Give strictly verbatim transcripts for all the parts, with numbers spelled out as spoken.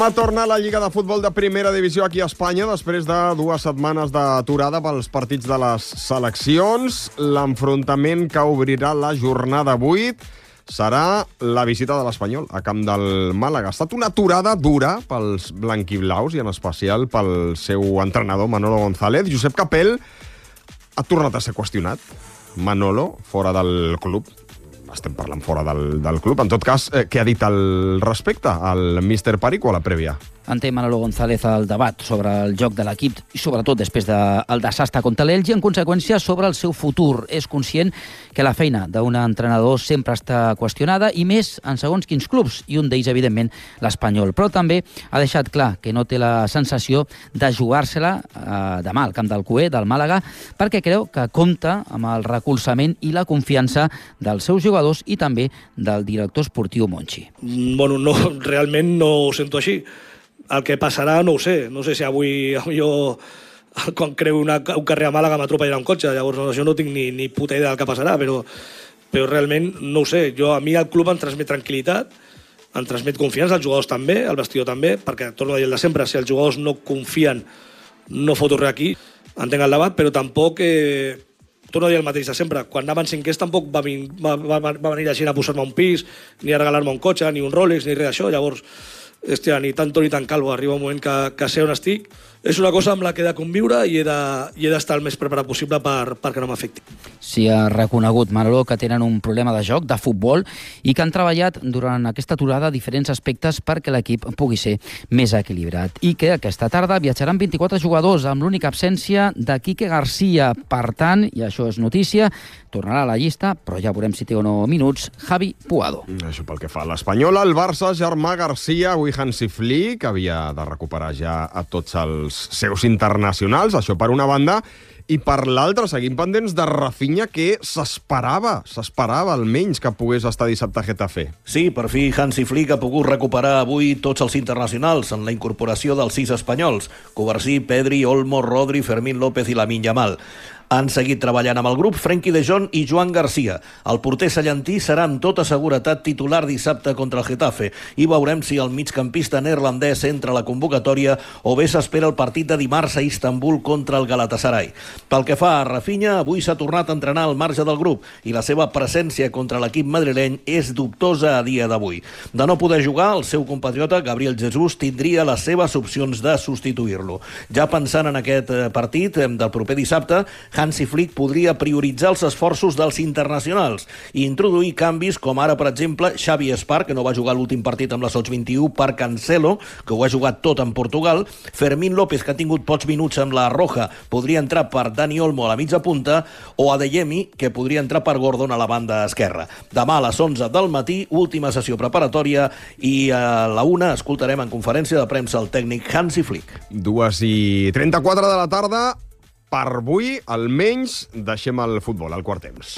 Va tornar la Lliga de Futbol de Primera Divisió aquí a Espanya després de dues setmanes d'aturada pels partits de les seleccions. L'enfrontament que obrirà la jornada vuit serà la visita de l'Espanyol a camp del Màlaga. Ha estat una aturada dura pels blanquiblaus i en especial pel seu entrenador Manolo González. Josep Capell ha tornat a ser qüestionat. Manolo, fora del club. Estem parlant fora del, del club. En tot cas, eh, què ha dit al respecte el míster Perico a la prèvia? Entén Manolo González el debat sobre el joc de l'equip i sobretot després del desastre contra l'Elx i en conseqüència sobre el seu futur. És conscient que la feina d'un entrenador sempre està qüestionada i més en segons quins clubs i un d'ells, evidentment, l'Espanyol. Però també ha deixat clar que no té la sensació de jugar-se-la eh, demà al camp del Cué, del Màlaga, perquè creu que compta amb el recolzament i la confiança dels seus jugadors i també del director esportiu Monchi. Bueno, no, realment no ho sento així. El que passarà no ho sé. No sé si avui jo, quan creu una, un carrer a Màlaga, m'atropellarà un cotxe. Llavors, això no tinc ni, ni puta idea del que passarà, però, però realment no ho sé. Jo, a mi el club em transmet tranquil·litat, em transmet confiança, els jugadors també, el vestidor també, perquè, torno a dir el de sempre, si els jugadors no confien, no foto res aquí, entenc el debat, però tampoc... Eh, torno a dir el mateix de sempre. Quan anaven cinquers tampoc va, va, va, va venir la gent a posar-me un pis, ni a regalar-me un cotxe, ni un Rolex, ni res d'això. Llavors, hòstia, ni tanto ni tan calvo. Arriba un moment que, que sé on estic. És una cosa amb la que he de conviure i he d'estar el més preparat possible per, perquè no m'afecti. Sí, ha reconegut Manolo que tenen un problema de joc, de futbol, i que han treballat durant aquesta aturada diferents aspectes perquè l'equip pugui ser més equilibrat. I que aquesta tarda viatjaran vint-i-quatre jugadors amb l'única absència de Quique García. Per tant, i això és notícia, tornarà a la llista, però ja veurem si té o no minuts, Javi Puado. Això pel que fa a l'Espanyol, el Barça, Germà García, avui Hansi Flick, havia de recuperar ja a tots els seus internacionals, això per una banda, i per l'altra seguim pendents de Rafinha, que s'esperava, s'esperava almenys que pogués estar dissabte a Getafe. Sí, per fi Hansi Flick ha pogut recuperar avui tots els internacionals en la incorporació dels sis espanyols, Covarsí, Pedri, Olmo, Rodri, Fermín López i Lamine Yamal. Han seguit treballant amb el grup Frenkie de Jong i Joan Garcia. El porter cellentí serà amb tota seguretat titular dissabte contra el Getafe i veurem si el migcampista neerlandès entra a la convocatòria o bé s'espera el partit de dimarts a Istanbul contra el Galatasaray. Pel que fa a Rafinha, avui s'ha tornat a entrenar al marge del grup i la seva presència contra l'equip madrileny és dubtosa a dia d'avui. De no poder jugar, el seu compatriota Gabriel Jesús tindria les seves opcions de substituir-lo. Ja pensant en aquest partit del proper dissabte, Hansi Flick podria prioritzar els esforços dels internacionals i introduir canvis com ara, per exemple, Xavi Espar, que no va jugar l'últim partit amb la Sots vint-i-u, per Cancelo, que ho ha jugat tot en Portugal, Fermín López, que ha tingut pocs minuts amb la Roja, podria entrar per Dani Olmo a la mitja punta, o Adeyemi, que podria entrar per Gordon a la banda esquerra. Demà a les onze del matí, última sessió preparatòria, i a la una escoltarem en conferència de premsa el tècnic Hansi Flick. Dues i trenta-quatre de la tarda. Per avui, almenys, deixem el futbol al quart temps.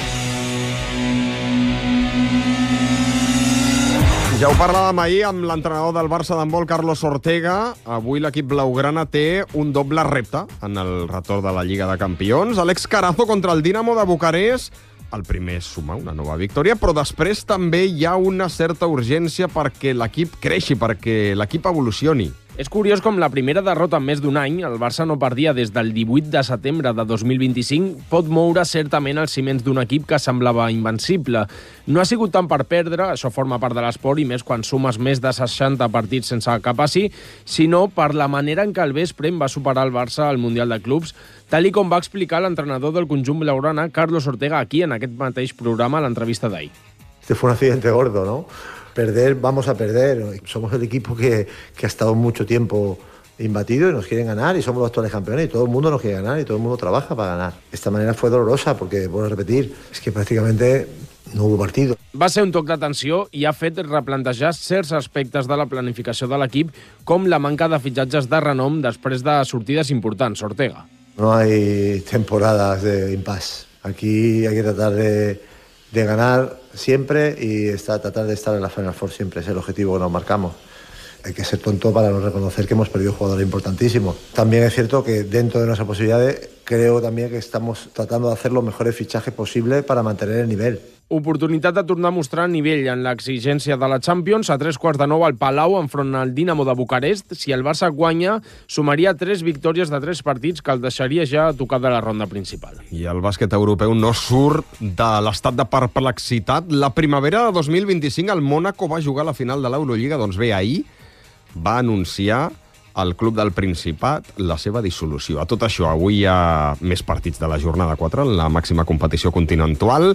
Ja ho parlàvem ahir amb l'entrenador del Barça d'handbol, Carlos Ortega. Avui l'equip blaugrana té un doble repte en el retorn de la Lliga de Campions. Alex Carazo contra el Dinamo de Bucarest. El primer és sumar una nova victòria, però després també hi ha una certa urgència perquè l'equip creixi, perquè l'equip evolucioni. És curiós com la primera derrota en més d'un any, el Barça no perdia des del divuit de setembre de dos mil vint-i-cinc, pot moure certament els ciments d'un equip que semblava invencible. No ha sigut tant per perdre, això forma part de l'esport, i més quan sumes més de seixanta partits sense cap així, sinó per la manera en què el vespre va superar el Barça al Mundial de Clubs, tal i com va explicar l'entrenador del conjunt blaugrana, Carlos Ortega, aquí en aquest mateix programa, a l'entrevista d'ahir. Este fue un accidente gordo, ¿no? Perder, vamos a perder. Somos el equipo que, que ha estado mucho tiempo imbatido y nos quieren ganar y somos los actuales campeones y todo el mundo nos quiere ganar y todo el mundo trabaja para ganar. De esta manera fue dolorosa porque, vuelvo a repetir, es que prácticamente no hubo partido. Va ser un toc d'atenció i ha fet replantejar certs aspectes de la planificació de l'equip, com la manca de fitxatges de renom després de sortides importants, Ortega. No hay temporadas de impasse. Aquí hay que tratar de, de ganar siempre y está, tratar de estar en la Final Four siempre, es el objetivo que nos marcamos. hay que ser tonto para no reconocer que hemos perdido jugadores importantísimos. También es cierto que dentro de nuestras posibilidades creo también que estamos tratando de hacer los mejores fichajes posibles para mantener el nivel. Oportunitat de tornar a mostrar nivell en l'exigència de la Champions. A tres quarts de nou al Palau enfront al Dinamo de Bucarest. Si el Barça guanya, sumaria tres victòries de tres partits que el deixaria ja tocat de la ronda principal. I el bàsquet europeu no surt de l'estat de perplexitat. La primavera de dos mil vint-i-cinc el Mónaco va jugar a la final de l'Eurolliga. Doncs bé, ahir va anunciar el club del Principat la seva dissolució. A tot això, avui hi ha més partits de la jornada quatre, la màxima competició continental.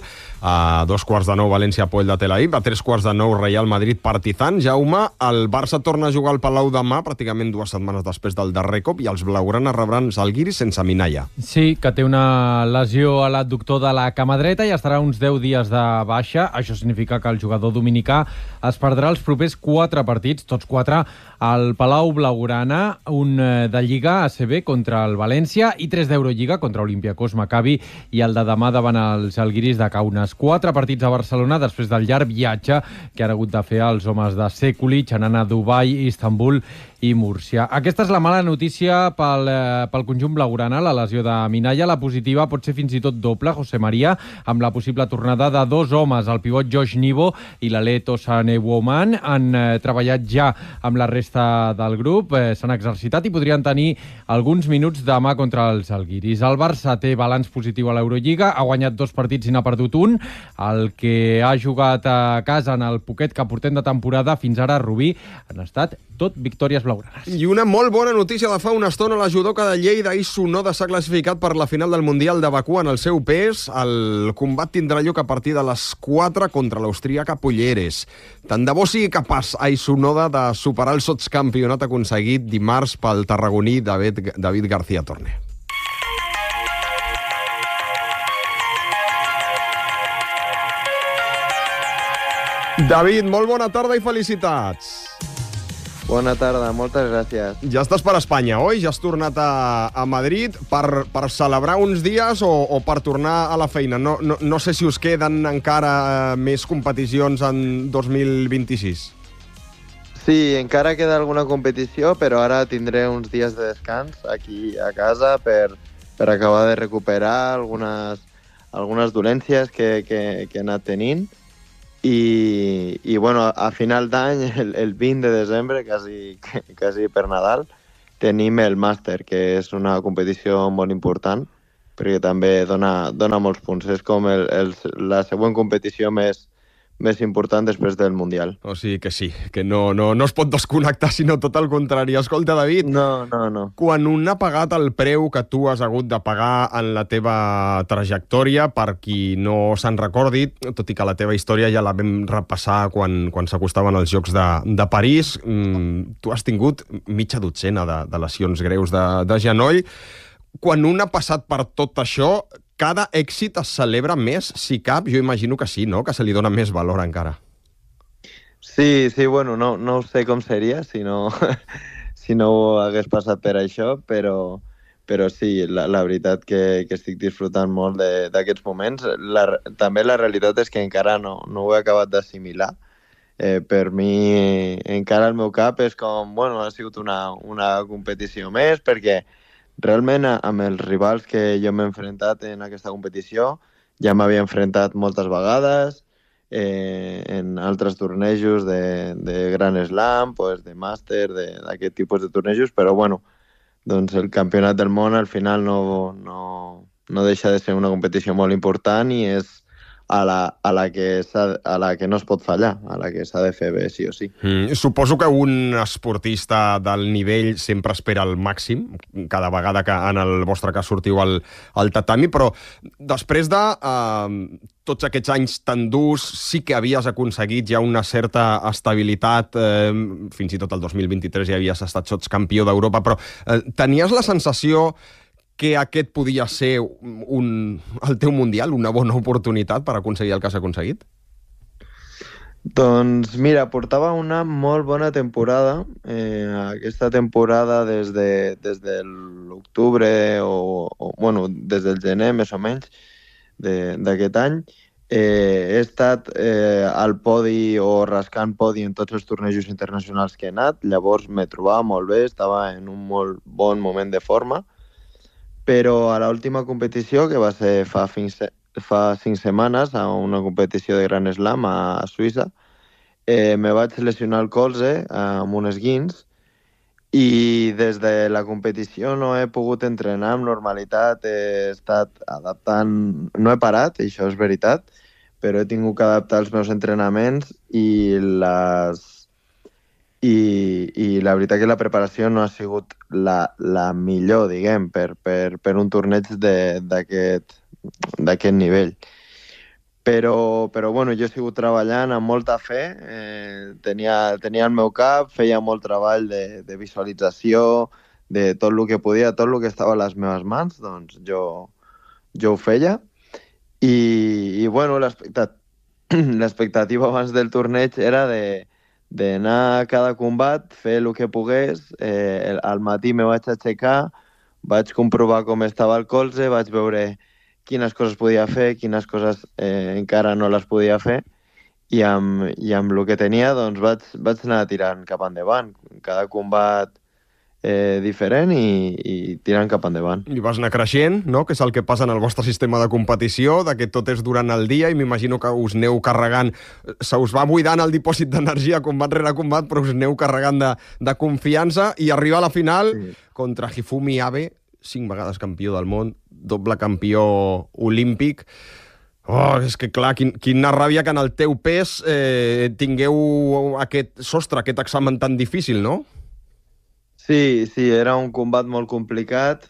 A dos quarts de nou, València-Poel de Tel Aviv. A tres quarts de nou, Real Madrid-Partizan. Jaume, el Barça torna a jugar al Palau demà, pràcticament dues setmanes després del darrer cop, i els blaugranes rebran Zalgiris sense Minaya. Sí, que té una lesió a l'adductor de la cama dreta i estarà uns deu dies de baixa. Això significa que el jugador dominicà es perdrà els propers quatre partits, tots quatre al Palau Blaugrana, un de Lliga A C B contra el València i tres d'Eurolliga contra Olympiacos, Maccabi i el de demà davant els Zalgiris de Kaunas. Quatre partits a Barcelona després del llarg viatge que han hagut de fer els homes de Sekulic, anant a Dubai, Istanbul i Múrcia. Aquesta és la mala notícia pel, eh, pel conjunt blaugrana, la lesió de Minaya. La positiva pot ser fins i tot doble, José María, amb la possible tornada de dos homes, el pivot Josh Nivo i l'Aleto Sanewoman. Han eh, treballat ja amb la resta del grup, eh, s'han exercitat i podrien tenir alguns minuts demà contra els Zalgiris. El Barça té balanç positiu a l'Eurolliga, ha guanyat dos partits i n'ha perdut un. El que ha jugat a casa en el poquet que portem de temporada fins ara a Rubí han estat tot victòries blaugranes. I una molt bona notícia de fa una estona: la judoka de Lleida, Isu Noda, s'ha classificat per la final del Mundial de Bakú en el seu pes. El combat tindrà lloc a partir de les quatre contra l'austríaca Polleres. Tant de bo sigui capaç Isu Noda de superar el sotscampionat aconseguit dimarts pel tarragoní David, David García Torne. David, molt bona tarda i felicitats. Bona tarda, moltes gràcies. Ja estàs per Espanya, oi? Ja has tornat a, a Madrid per, per celebrar uns dies o, o per tornar a la feina? No, no, no sé si us queden encara eh, més competicions en dos mil vint-i-sis. Sí, encara queda alguna competició, però ara tindré uns dies de descans aquí a casa per, per acabar de recuperar algunes, algunes dolències que, que, que he anat tenint. I, i bueno, a final d'any, el, el vint de desembre, quasi, quasi per Nadal, tenim el màster, que és una competició molt important, perquè també dona, dona molts punts. És com el, el, la següent competició més, més important després del Mundial. O sigui que sí, que no, no, no es pot desconnectar, sinó tot el contrari. Escolta, David, no, no, no. Quan un ha pagat el preu que tu has hagut de pagar en la teva trajectòria, per qui no se'n recordi, tot i que la teva història ja la vam repassar quan, quan s'acostaven els Jocs de, de París, mmm, tu has tingut mitja dotzena de, de lesions greus de, de genoll. Quan un ha passat per tot això, cada èxit es celebra més, si cap? Jo imagino que sí, no? Que se li dona més valor encara. Sí, sí, bueno, no, no sé com seria si no, si no hagués passat per això, però, però sí, la, la veritat que, que estic disfrutant molt d'aquests moments. La, també la realitat és que encara no, no ho he acabat d'assimilar. Eh, per mi, encara el meu cap és com, bueno, ha sigut una, una competició més, perquè realment amb els rivals que jo m'he enfrontat en aquesta competició ja m'havia enfrontat moltes vegades eh, en altres tornejos de, de Grand Slam, pues, de Màster, d'aquest tipus de tornejos, però bueno, doncs el campionat del món al final no, no, no deixa de ser una competició molt important i és a la, a la, que, a la que no es pot fallar, a la que s'ha de fer bé sí o sí. Mm, suposo que un esportista del nivell sempre espera el màxim, cada vegada que en el vostre cas sortiu al, al tatami, però després de eh, tots aquests anys tan durs, sí que havies aconseguit ja una certa estabilitat, eh, fins i tot el dos mil vint-i-tres ja havies estat sotscampió d'Europa, però eh, tenies la sensació que aquest podia ser un, el teu Mundial, una bona oportunitat per aconseguir el que has aconseguit? Doncs mira, portava una molt bona temporada. Eh, aquesta temporada des de, des de l'octubre o, o, bueno, des del gener més o menys d'aquest any. Eh, he estat eh, al podi o rascant podi en tots els tornejos internacionals que he anat, llavors me trobava molt bé, estava en un molt bon moment de forma, però a l'última competició, que va ser fa, fins, fa cinc setmanes, a una competició de Grand Slam a Suïssa, eh, me vaig lesionar el colze amb un esguins i des de la competició no he pogut entrenar amb normalitat, he estat adaptant, no he parat, això és veritat, però he tingut que adaptar els meus entrenaments i les i, i la veritat que la preparació no ha sigut la, la millor, diguem, per, per, per un torneig d'aquest nivell. Però, però bueno, jo he sigut treballant amb molta fe, eh, tenia, tenia el meu cap, feia molt treball de, de visualització, de tot el que podia, tot el que estava a les meves mans, doncs jo, jo ho feia. I, i bueno, l'expectativa abans del torneig era de d'anar a cada combat, fer el que pogués. Eh, al matí me vaig aixecar, vaig comprovar com estava el colze, vaig veure quines coses podia fer, quines coses eh, encara no les podia fer, i amb, i amb el que tenia doncs vaig, vaig anar tirant cap endavant. Cada combat eh, diferent i, i tirant cap endavant. I vas anar creixent, no?, que és el que passa en el vostre sistema de competició, de que tot és durant el dia, i m'imagino que us aneu carregant, se us va buidant el dipòsit d'energia combat rere combat, però us aneu carregant de, de confiança, i arriba a la final sí. contra Hifumi Abe, cinc vegades campió del món, doble campió olímpic. Oh, és que clar, quin, quina ràbia que en el teu pes eh, tingueu aquest sostre, aquest examen tan difícil, no? Sí, sí, era un combat molt complicat,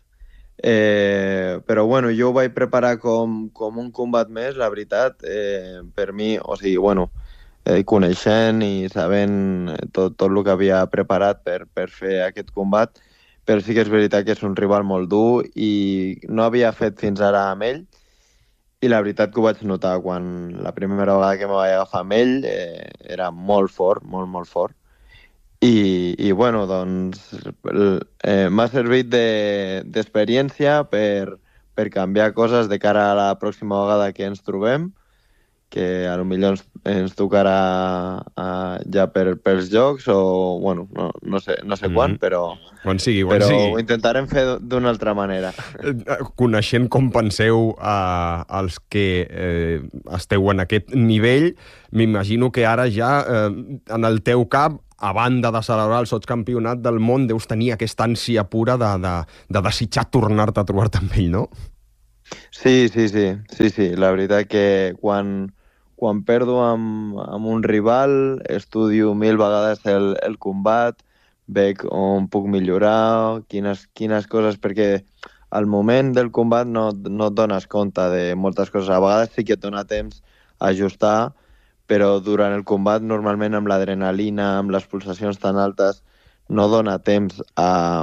eh, però bueno, jo ho vaig preparar com, com un combat més, la veritat, eh, per mi, o sigui, bueno, eh, coneixent i sabent tot, tot el que havia preparat per, per fer aquest combat, però sí que és veritat que és un rival molt dur i no havia fet fins ara amb ell, i la veritat que ho vaig notar quan la primera vegada que me vaig agafar amb ell eh, era molt fort, molt, molt fort. I, i bueno, doncs eh, m'ha servit d'experiència de, per, per canviar coses de cara a la pròxima vegada que ens trobem, que a lo millor ens, ens tocarà uh, ja per, pels jocs o, bueno, no, no sé, no sé mm-hmm. quan, però, quan sigui, quan però sigui. ho intentarem fer d'una altra manera. Coneixent com penseu uh, els que eh, esteu en aquest nivell, m'imagino que ara ja eh, en el teu cap, a banda de celebrar el sotscampionat del món, deus tenir aquesta ànsia pura de, de, de desitjar tornar-te a trobar-te amb ell, no? Sí, sí, sí, sí, sí. La veritat que quan, quan perdo amb, amb un rival, estudio mil vegades el, el combat, veig on puc millorar, quines, quines coses, perquè al moment del combat no, no et dones compte de moltes coses. A vegades sí que et dona temps a ajustar, però durant el combat, normalment amb l'adrenalina, amb les pulsacions tan altes, no dona temps a,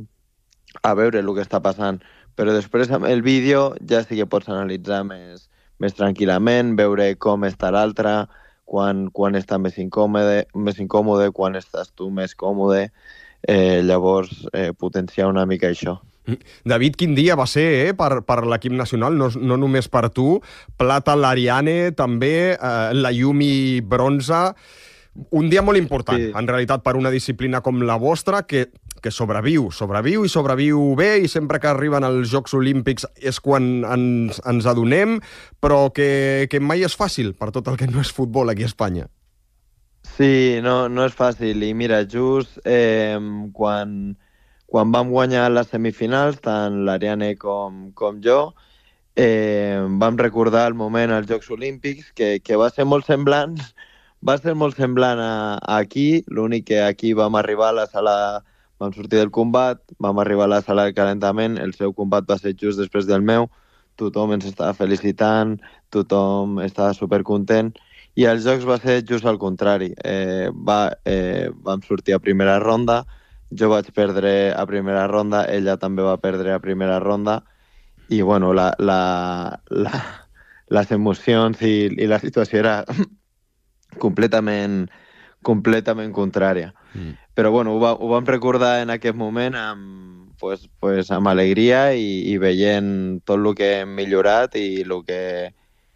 a veure el que està passant. Però després amb el vídeo ja sí que pots analitzar més, més tranquil·lament, veure com està l'altre, quan, quan està més incòmode, més incòmode, quan estàs tu més còmode, eh, llavors eh, potenciar una mica això. David, quin dia va ser eh, per, per l'equip nacional, no, no només per tu. Plata l'Ariane, també, eh, la Yumi bronze. Un dia molt important, sí. En realitat, per una disciplina com la vostra, que, que sobreviu, sobreviu i sobreviu bé, i sempre que arriben els Jocs Olímpics és quan ens, ens adonem, però que, que mai és fàcil per tot el que no és futbol aquí a Espanya. Sí, no, no és fàcil. I mira, just eh, quan... Quan vam guanyar les semifinals, tant l'Ariane com, com jo, eh, vam recordar el moment als Jocs Olímpics, que, que va ser molt semblant, va ser molt semblant a, a aquí, l'únic que aquí vam arribar a la sala, vam sortir del combat, vam arribar a la sala de calentament, el seu combat va ser just després del meu, tothom ens estava felicitant, tothom estava supercontent, i als Jocs va ser just al contrari. Eh, va, eh, vam sortir a primera ronda, jo vaig perdre a primera ronda, ella també va perdre a primera ronda, i bueno, la, la, la, les emocions i, i la situació era completament, completament contrària. Mm. Però bueno, ho, va, ho vam recordar en aquest moment amb, pues, pues, amb alegria i, i veient tot el que hem millorat i el que,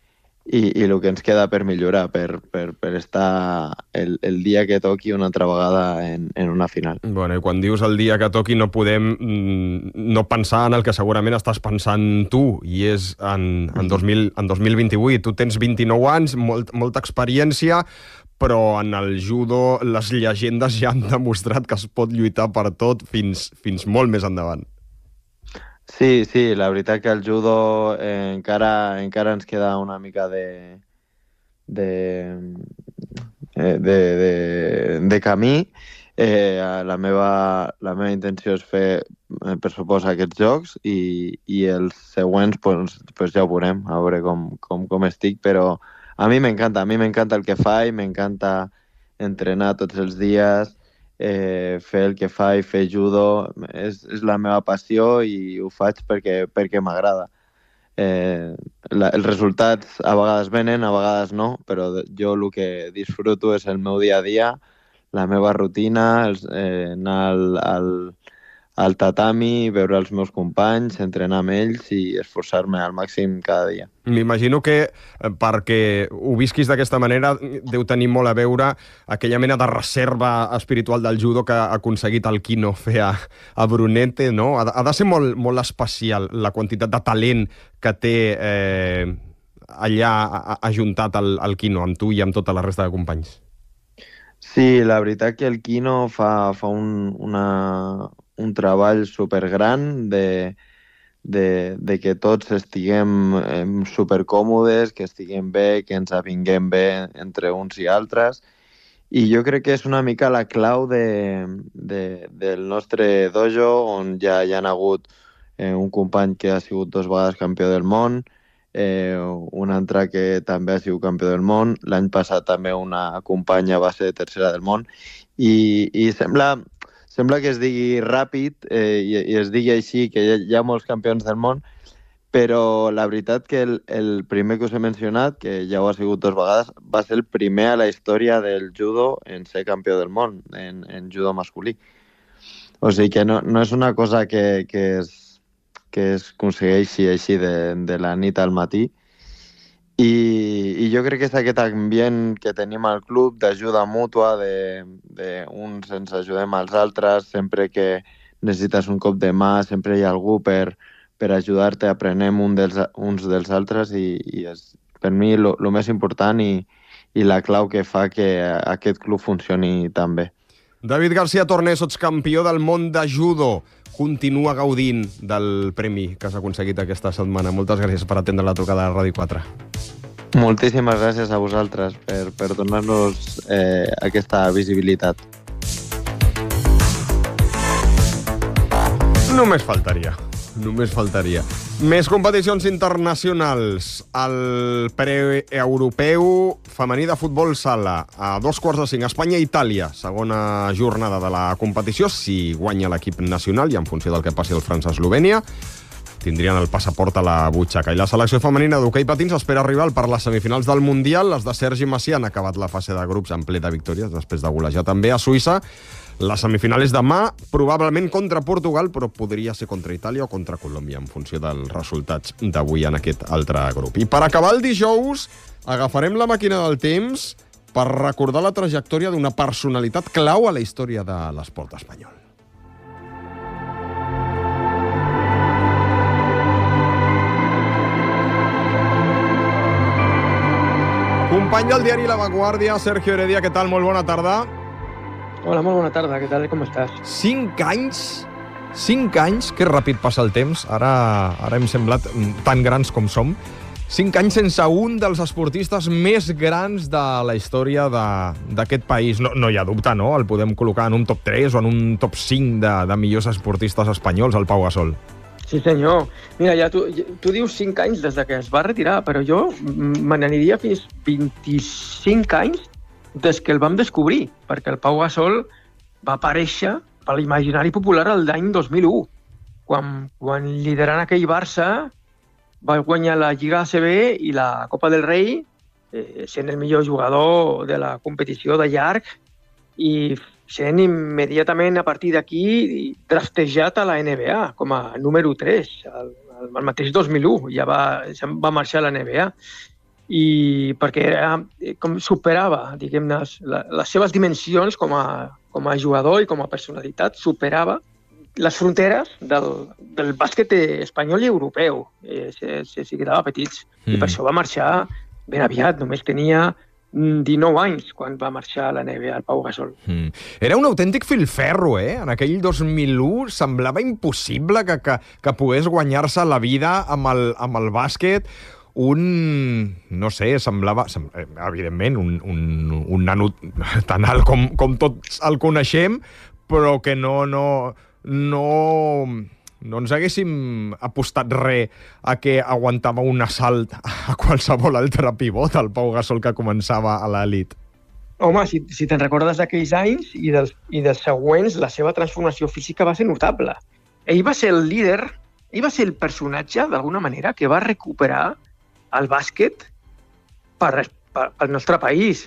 i, i el que ens queda per millorar, per, per, per estar el, el dia que toqui una altra vegada en, en una final. Bueno, i quan dius el dia que toqui no podem mm, no pensar en el que segurament estàs pensant tu, i és en, en, dos mil, en dos mil vint-i-vuit. Tu tens vint-i-nou anys, molt, molta experiència, però en el judo les llegendes ja han demostrat que es pot lluitar per tot fins, fins molt més endavant. Sí, sí, la veritat que el judo eh, encara, encara ens queda una mica de, de, de, de, de camí. Eh, la, meva, la meva intenció és fer, per suposa, aquests jocs i, i els següents pues, pues ja ho veurem, a veure com, com, com estic, però a mi m'encanta, a mi m'encanta el que faig, m'encanta entrenar tots els dies, Eh, fer el que faig, fer judo, és, és la meva passió i ho faig perquè, perquè m'agrada. Eh, la, els resultats a vegades venen, a vegades no, però jo el que disfruto és el meu dia a dia, la meva rutina, els, eh, anar al, al, al tatami, veure els meus companys, entrenar amb ells i esforçar-me al màxim cada dia. M'imagino que perquè ho visquis d'aquesta manera deu tenir molt a veure aquella mena de reserva espiritual del judo que ha aconseguit el Kino fer a, a Brunete, no? Ha de, ha de ser molt, molt especial la quantitat de talent que té eh, allà ajuntat el, el Kino, amb tu i amb tota la resta de companys. Sí, la veritat que el Kino fa, fa un, una, un treball supergran de, de, de que tots estiguem supercòmodes, que estiguem bé, que ens avinguem bé entre uns i altres. I jo crec que és una mica la clau de, de, del nostre dojo, on ja hi ha hagut eh, un company que ha sigut dos vegades campió del món, eh, un altre que també ha sigut campió del món, l'any passat també una companya va ser tercera del món, i, i sembla... Sembla que es digui ràpid eh, i, i es digui així, que hi ha, hi ha molts campions del món, però la veritat que el, el primer que us he mencionat, que ja ho ha sigut dos vegades, va ser el primer a la història del judo en ser campió del món, en, en judo masculí. O sigui que no, no és una cosa que, que, es, que es aconsegueixi així de, de la nit al matí, I, i jo crec que és aquest ambient que tenim al club d'ajuda mútua, de, de uns ens ajudem als altres, sempre que necessites un cop de mà, sempre hi ha algú per, per ajudar-te, aprenem un dels, uns dels altres i, i és per mi el més important i, i la clau que fa que aquest club funcioni tan bé. David García Tornés, ets campió del món de judo. Continua gaudint del premi que has aconseguit aquesta setmana. Moltes gràcies per atendre la trucada de Ràdio quatre. Moltíssimes gràcies a vosaltres per, per donar-nos eh, aquesta visibilitat. Només faltaria. Només faltaria. Més competicions internacionals. El preeuropeu femení de futbol sala. A dos quarts de cinc, Espanya-Itàlia. Segona jornada de la competició. Si guanya l'equip nacional i en funció del que passi el França-Eslovènia, tindrien el passaport a la butxaca. I la selecció femenina d'hoquei patins espera arribar per les semifinals del Mundial. Les de Sergi Macià han acabat la fase de grups en ple de victòries, després de golejar també a Suïssa. La semifinal és demà, probablement contra Portugal, però podria ser contra Itàlia o contra Colòmbia, en funció dels resultats d'avui en aquest altre grup. I per acabar el dijous, agafarem la màquina del temps per recordar la trajectòria d'una personalitat clau a la història de l'esport espanyol. Company del diari La Vanguardia, Sergio Heredia, què tal? Molt bona tarda. Hola, molt bona tarda, què tal? Com estàs? Cinc anys, cinc anys, que ràpid passa el temps, ara, ara hem semblat tan grans com som, cinc anys sense un dels esportistes més grans de la història d'aquest país. No, no hi ha dubte, no? El podem col·locar en un top tres o en un top cinc de, de millors esportistes espanyols, el Pau Gasol. Sí, senyor. Mira, ja tu, tu dius cinc anys des de que es va retirar, però jo me n'aniria fins vint-i-cinc anys des que el vam descobrir, perquè el Pau Gasol va aparèixer per l'imaginari popular l'any dos mil u, quan, quan liderant aquell Barça va guanyar la Lliga A C B i la Copa del Rei, eh, sent el millor jugador de la competició de llarg i sent immediatament a partir d'aquí draftejat a la N B A com a número tres, el, el mateix dos mil u, ja va, va marxar a la N B A. i perquè era, com superava, diguem-ne, les seves dimensions com a, com a jugador i com a personalitat, superava les fronteres del, del bàsquet espanyol i europeu. Eh, se, se, se quedava petits. Mm. I per això va marxar ben aviat. Només tenia dinou anys quan va marxar a la N B A, el Pau Gasol. Mm. Era un autèntic filferro, eh? En aquell dos mil u semblava impossible que, que, que pogués guanyar-se la vida amb el, amb el bàsquet. Un, no sé, semblava, evidentment, un, un, un nano tan alt com, com tots el coneixem, però que no, no, no, no ens haguéssim apostat res a que aguantava un assalt a qualsevol altre pivot, el Pau Gasol, que començava a l'elit. Home, si, si te'n recordes d'aquells anys i dels, i dels següents, la seva transformació física va ser notable. Ell va ser el líder, ell va ser el personatge, d'alguna manera, que va recuperar el bàsquet per, per, pel nostre país,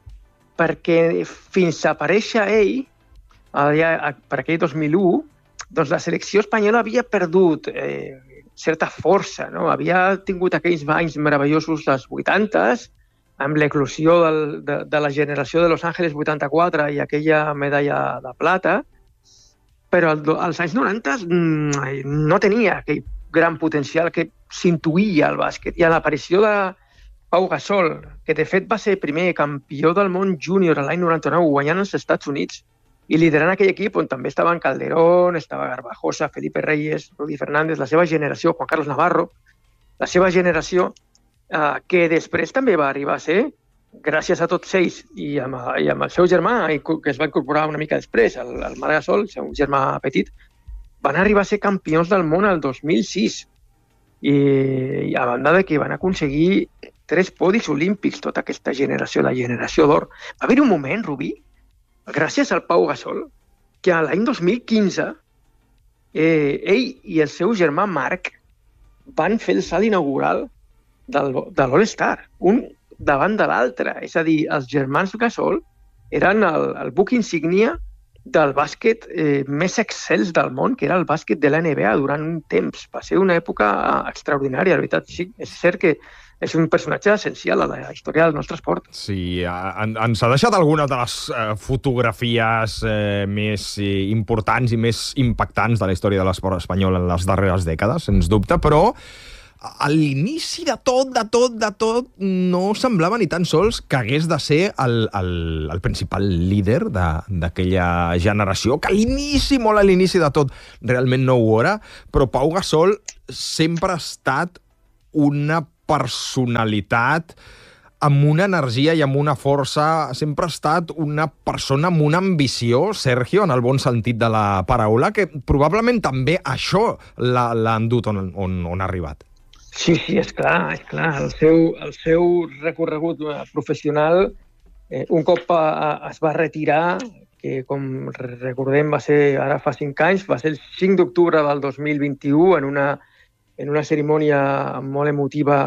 perquè fins a aparèixer ell, allà, per aquell dos mil u, doncs la selecció espanyola havia perdut eh, certa força, no? Havia tingut aquells anys meravellosos dels vuitantes, amb l'eclosió del, de, de la generació de Los Ángeles vuitanta-quatre i aquella medalla de plata, però al, als anys noranta no tenia aquell gran potencial que s'intuïa al bàsquet. I a l'aparició de Pau Gasol, que de fet va ser primer campió del món júnior l'any noranta-nou, guanyant als Estats Units, i liderant aquell equip on també estaven Calderón, estava Garbajosa, Felipe Reyes, Rudy Fernández, la seva generació, Juan Carlos Navarro, la seva generació, eh, que després també va arribar a ser, gràcies a tots ells i amb, i amb el seu germà, que es va incorporar una mica després, el, el Marc Gasol, el seu germà petit, van arribar a ser campions del món el dos mil sis. I, i a banda de que van aconseguir tres podis olímpics, tota aquesta generació, la generació d'or. Va haver un moment, Rubí, gràcies al Pau Gasol, que l'any dos mil quinze eh, ell i el seu germà Marc van fer el salt inaugural del, de l'All-Star, un davant de l'altre. És a dir, els germans Gasol eren el, el buc insígnia del bàsquet eh, més excels del món, que era el bàsquet de la N B A durant un temps. Va ser una època extraordinària, la veritat. Sí, és cert que és un personatge essencial a la història del nostre esport. Sí, en, ens ha deixat algunes de les eh, fotografies eh, més eh, importants i més impactants de la història de l'esport espanyol en les darreres dècades, sens dubte, però a l'inici de tot, de tot, de tot, no semblava ni tan sols que hagués de ser el, el, el principal líder d'aquella generació, que a l'inici, molt a l'inici de tot, realment no ho era, però Pau Gasol sempre ha estat una personalitat amb una energia i amb una força, sempre ha estat una persona amb una ambició, Sergio, en el bon sentit de la paraula, que probablement també això l'ha endut on, on, on ha arribat. Sí, sí, és clar, és clar. El seu, el seu recorregut professional, eh, un cop a, a, es va retirar, que com recordem va ser ara fa cinc anys, va ser el cinc d'octubre del dos mil vint-i-u en una, en una cerimònia molt emotiva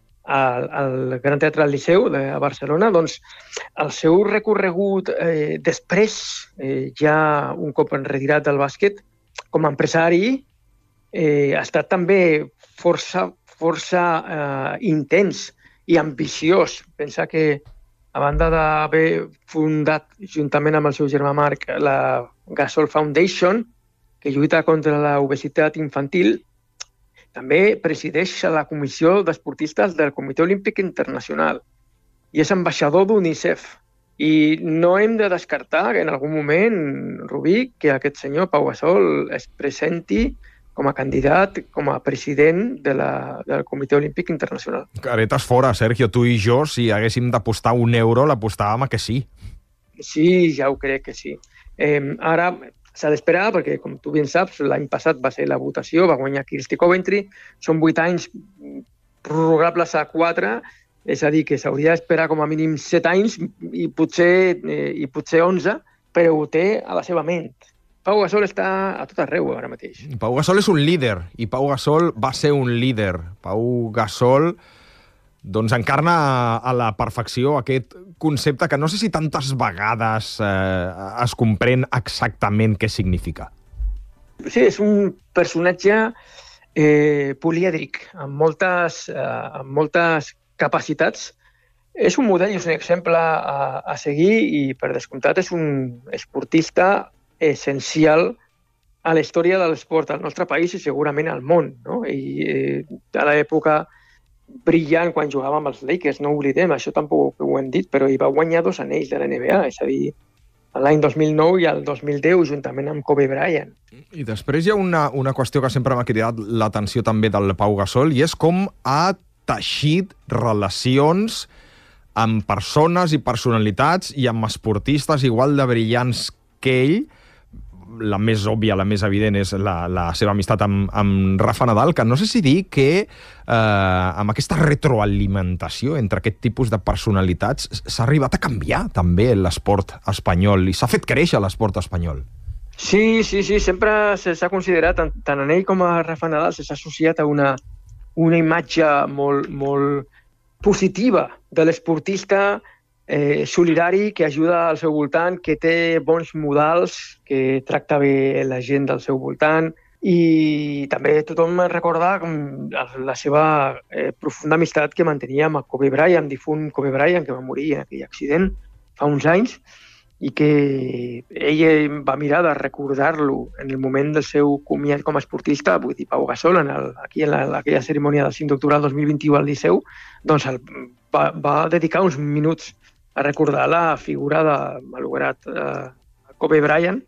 al, al Gran Teatre del Liceu de Barcelona. Doncs el seu recorregut eh, després, eh, ja un cop retirat del bàsquet, com a empresari, eh, ha estat també força força eh, intens i ambiciós. Pensa que, a banda d'haver fundat, juntament amb el seu germà Marc, la Gasol Foundation, que lluita contra la obesitat infantil, també presideix la Comissió d'Esportistes del Comitè Olímpic Internacional i és ambaixador d'UNICEF. I no hem de descartar que en algun moment, Rubí, que aquest senyor Pau Gasol es presenti com a candidat, com a president de la, del Comitè Olímpic Internacional. Caretes fora, Sergio. Tu i jo, si haguéssim d'apostar un euro, l'apostàvem a que sí. Sí, ja ho crec que sí. Eh, ara s'ha d'esperar, perquè, com tu ben saps, l'any passat va ser la votació, va guanyar Kirsty Coventry, són vuit anys prorrogables a quatre, és a dir, que s'hauria d'esperar com a mínim set anys i potser, eh, i potser onze, però ho té a la seva ment. Pau Gasol està a tot arreu ara mateix. Pau Gasol és un líder, i Pau Gasol va ser un líder. Pau Gasol doncs, encarna a la perfecció aquest concepte que no sé si tantes vegades eh, es comprèn exactament què significa. Sí, és un personatge eh, polièdric, amb moltes, eh, amb moltes capacitats. És un model i és un exemple a, a seguir i, per descomptat, és un esportista essencial a la història de l'esport al nostre país i segurament al món, no? I eh, a l'època brillant quan jugava amb els Lakers, no oblidem, això tampoc ho hem dit, però hi va guanyar dos anells de la N B A, és a dir, l'any dos mil nou i el dos mil deu, juntament amb Kobe Bryant. I després hi ha una, una qüestió que sempre m'ha cridat l'atenció també del Pau Gasol, i és com ha teixit relacions amb persones i personalitats i amb esportistes igual de brillants que ell. La més òbvia, la més evident és la, la seva amistat amb, amb Rafa Nadal, que no sé si dir que eh, amb aquesta retroalimentació entre aquest tipus de personalitats s'ha arribat a canviar també l'esport espanyol i s'ha fet créixer l'esport espanyol. Sí, sí, sí, sempre s'ha considerat, tant, tant en ell com a Rafa Nadal, s'ha associat a una, una imatge molt, molt positiva de l'esportista eh, solidari que ajuda al seu voltant, que té bons modals, que tracta bé la gent del seu voltant i també tothom recorda la seva eh, profunda amistat que mantenia amb el Kobe Bryant, difunt Kobe Bryant, que va morir en aquell accident fa uns anys i que ell va mirar de recordar-lo en el moment del seu comiat com a esportista, vull dir, Pau Gasol, en el, aquí en la, aquella cerimònia del cinc d'octubre del dos mil vint-i-u al Liceu, doncs el, va, va dedicar uns minuts a recordar la figura de malograt eh, Kobe Bryant,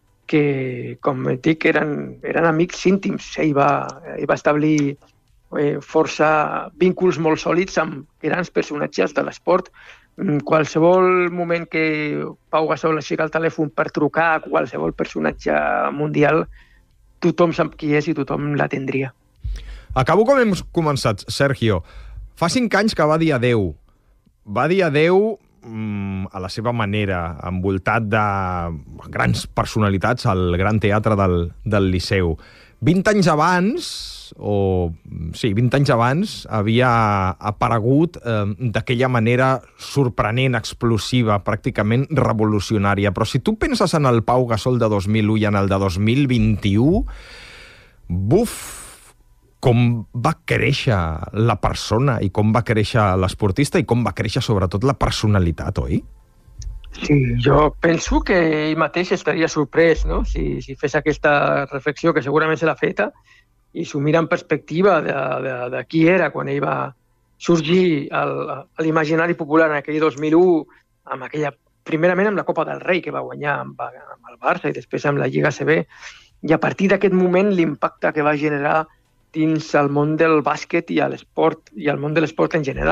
que, com et dic, eren, eren amics íntims. Ell va, ell va establir eh, força vínculs molt sòlids amb grans personatges de l'esport. Qualsevol moment que Pau Gasol aixeca el telèfon per trucar a qualsevol personatge mundial, tothom sap qui és i tothom l'atendria. Acabo com hem començat, Sergio. Fa cinc anys que va dir adeu. Va dir adeu mm, a la seva manera, envoltat de grans personalitats al Gran Teatre del, del Liceu. vint anys abans, o sí, vint anys abans, havia aparegut eh, d'aquella manera sorprenent, explosiva, pràcticament revolucionària. Però si tu penses en el Pau Gasol de dos mil u i en el de dos mil vint-i-u, buf, com va créixer la persona i com va créixer l'esportista i com va créixer sobretot la personalitat, oi? Sí, jo penso que ell mateix estaria sorprès, no? si, si fes aquesta reflexió, que segurament se l'ha feta, i s'ho mira en perspectiva de, de, de qui era quan ell va sorgir al, a l'imaginari popular en aquell dos mil u, amb aquella, primerament amb la Copa del Rei que va guanyar amb, amb el Barça i després amb la Lliga A C B, i a partir d'aquest moment l'impacte que va generar dins el món del bàsquet i a l'esport i al món de l'esport en general.